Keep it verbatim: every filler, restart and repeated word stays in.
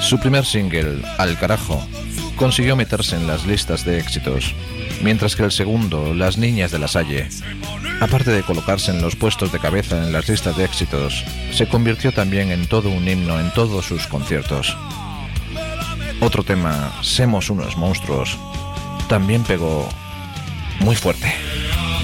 Su primer single, Al Carajo, consiguió meterse en las listas de éxitos, mientras que el segundo, Las Niñas de la Salle, aparte de colocarse en los puestos de cabeza en las listas de éxitos, se convirtió también en todo un himno en todos sus conciertos. Otro tema, Semos unos monstruos, también pegó muy fuerte.